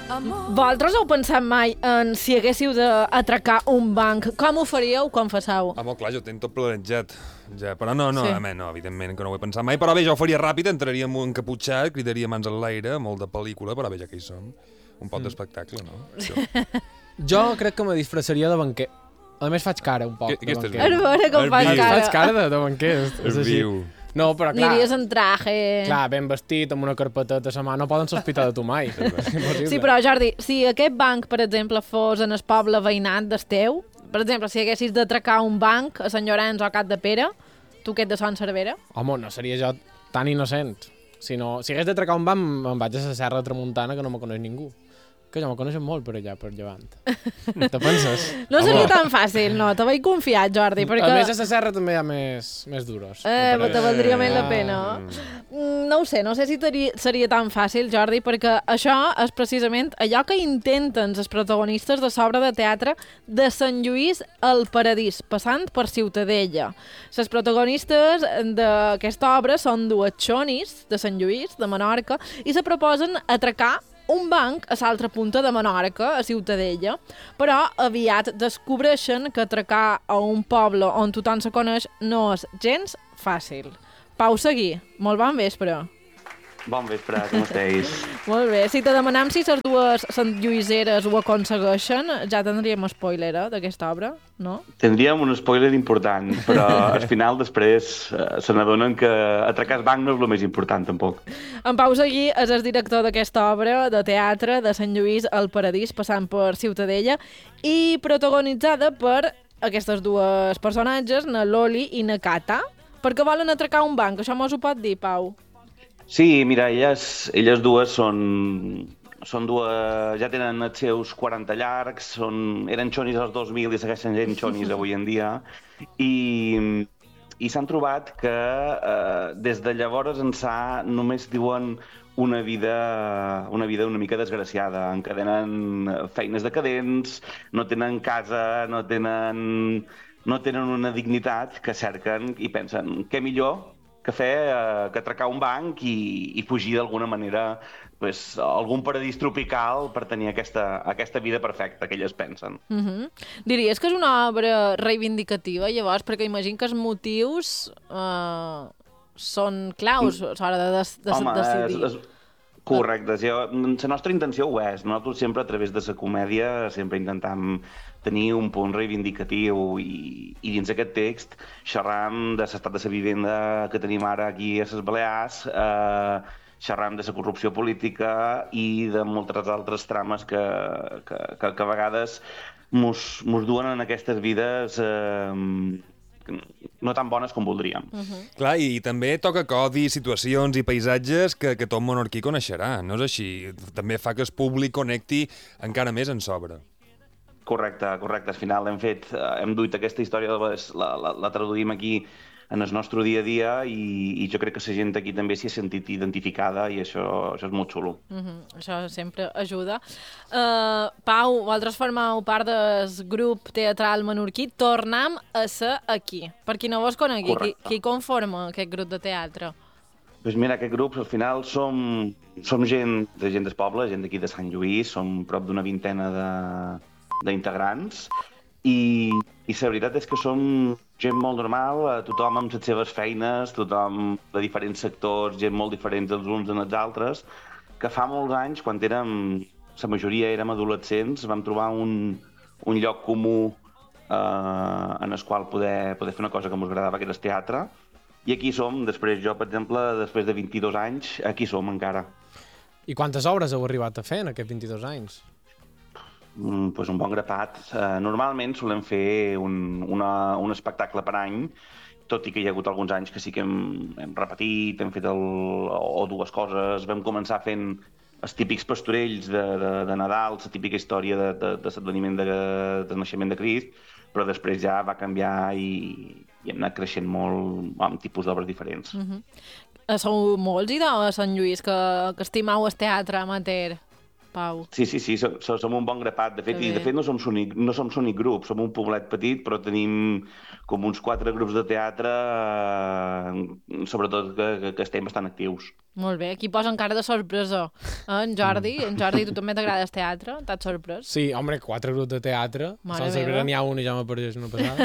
Vosaltres heu pensat mai en si haguéssiu d'atracar un banc? Com ho faríeu? Confesseu. Molt clar, jo tenc tot planejat. Ja, però no, Sí. no, evidentment que no ho he pensat mai. Però bé, jo ho faria ràpid, entraria encaputxat, cridaria mans en l'aire, molt de pel·lícula, però bé, ja que hi som. Un pot d'espectacle, no? Jo crec que me disfressaria de banquer. A més, faig cara un poc de Aquesta és banquer. A veure com fas cara. Faig cara de banquer, és així. Viu. No, però clar... Aniries en traje... Clar, ben vestit, amb una carpeteta a la mà, no poden sospitar de tu mai. Sí, però Jordi, si aquest banc, per exemple, fos en el poble veïnat d'Esteu, per exemple, si haguessis d'atracar un banc a Sant Llorenç o a Cap de Pere, tu què et de Son Cervera? Home, no seria jo tan innocent. Si hagués d'atracar un banc, me'n vaig a la Serra de Tramuntana, que no me coneix ningú. Que ja me coneixen molt per allà, per llevant. Te penses? No seria tan fàcil, no, te vaig confiar, Jordi, perquè... A més, a la Serra també hi ha més duros. Però te valdria més la pena. No ho sé, no sé si seria tan fàcil, Jordi, perquè això és precisament allò que intenten els protagonistes de l'obra de teatre de Sant Lluís al Paradís, passant per Ciutadella. Les protagonistes d'aquesta obra són dues xonis de Sant Lluís, de Menorca, i se proposen atracar un banc a l'altra punta de Menorca, a Ciutadella, però aviat descobreixen que atracar a un poble on tothom se coneix no és gens fàcil. Pau Seguí, molt bon vespre. Bon vespre, com esteu? Molt bé, si te demanem si les dues santlluïseres ho aconsegueixen, ja tindríem spoiler d'aquesta obra, no? Tindríem un spoiler important, però al final després se n'adonen que atracar el banc no és el més important, tampoc. En Pau Seguí és el director d'aquesta obra de teatre de Sant Lluís al Paradís, passant per Ciutadella, i protagonitzada per aquestes dues personatges, na Loli i na Cata, perquè volen atracar un banc. Això mos ho pot dir, Pau? Sí, mira, elles dues són dues... Ja tenen els seus 40 llargs, eren xonis als 2000 i segueixen sent xonis avui en dia, i s'han trobat que des de llavors ençà només diuen una vida una mica desgraciada. Encadenen feines decadents, no tenen casa, no tenen una dignitat que cerquen i pensen què millor que fer que atracar un banc i fugir d'alguna manera a algun paradís tropical per tenir aquesta vida perfecta que elles pensen. Diries que és una obra reivindicativa, llavors, perquè imagino que els motius són claus a l'hora de decidir. Correcte. La nostra intenció ho és. Nosaltres sempre, a través de la comèdia, sempre intentem tenir un punt reivindicatiu i dins d'aquest text xerram de l'estat de la vivenda que tenim ara aquí a les Balears, xerram de la corrupció política i de moltes altres trames que a vegades mos duen en aquestes vides no tan bones com voldríem. Clar, i també toca codis, situacions i paisatges que tot menorquí coneixerà, no és així? També fa que el públic connecti encara més en l'obra. Correcte. Al final hem duit aquesta història, la traduïm aquí en el nostre dia a dia i jo crec que la gent aquí també s'hi ha sentit identificada i això és molt xulo. Això sempre ajuda. Pau, vosaltres formeu part del grup teatral menorquí. Tornem a ser aquí. Per qui no vos conegui, qui conforma aquest grup de teatre? Doncs mira, aquest grup, al final, som gent del poble, gent d'aquí de Sant Lluís, som prop d'una vintena d'integrants i la veritat és que som gent molt normal, tothom amb les seves feines, tothom de diferents sectors, gent molt diferents els uns dels altres, que fa molts anys, quan la majoria érem adolescents, vam trobar un lloc comú en el qual poder fer una cosa que ens agradava, que era el teatre, i aquí som, jo, per exemple, després de 22 anys, aquí som encara. I quantes obres heu arribat a fer en aquests 22 anys? Pues un bon grapat. Normalment solem fer un espectacle per any, tot i que hi ha hagut alguns anys que sí que hem repetit, hem fet o dues coses. Vam començar fent els típics pastorells de Nadal, la típica història de l'adveniment del naixement de Crist, però després ja va canviar i hem anat creixent molt amb tipus d'obres diferents. Sou molts, idò, a Sant Lluís, que estimeu el teatre amateur? Pau. Sí, som un bon grapat. De fet no som l'únic grup, som un poblet petit, però tenim com uns 4 grups de teatre, sobretot que estem bastant actius. Molt bé, aquí posa encara de sorpresa. En Jordi, tu també t'agrada el teatre? T'has sorprès? Sí, home, 4 grups de teatre. Mare Sense meva. n'hi ha un i ja m'ha perdut una passada.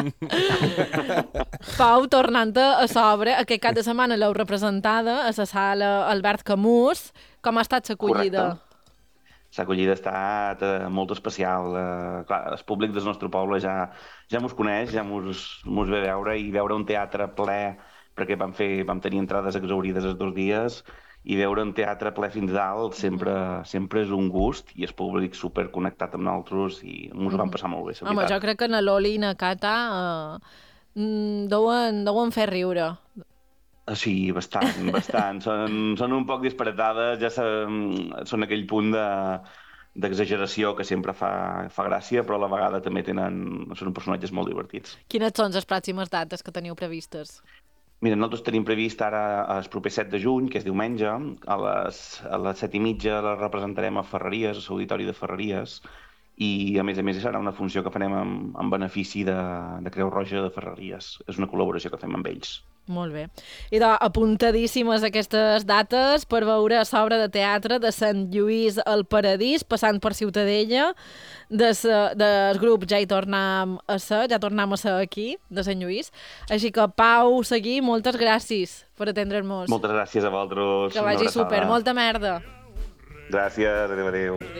Pau, tornant a sobre, aquest cap de setmana l'heu representada a la sala Albert Camus. Com ha estat l'acollida? Correcte. L'acollida ha estat molt especial. Clar, el públic del nostre poble ja mos coneix, ja mos ve a veure, i veure un teatre ple, perquè vam tenir entrades exaurides els 2 dies, i veure un teatre ple fins dalt sempre és un gust, i el públic superconnectat amb nosaltres, i mos ho vam passar molt bé, la Home, veritat. jo crec que na Loli i na Cata deuen fer riure. Sí, bastant. Són un poc disparatades, ja són aquell punt d'exageració que sempre fa gràcia, però a la vegada també són personatges molt divertits. Quines són les pròximes dates que teniu previstes? Mira, nosaltres tenim previst ara el proper 7 de juny, que és diumenge, a les 7:30 la representarem a Ferreries, a l'Auditori de Ferreries, i a més serà una funció que farem en benefici de Creu Roja de Ferreries. És una col·laboració que fem amb ells. Molt bé. I apuntadíssimes aquestes dates per veure l'obra de teatre de Sant Lluís al Paradís, passant per Ciutadella, del grup ja tornem a ser aquí, de Sant Lluís. Així que, Pau, Seguí, moltes gràcies per atendre'ns. Moltes gràcies a vosaltres. Que vagi super, molta merda. Gràcies, adéu.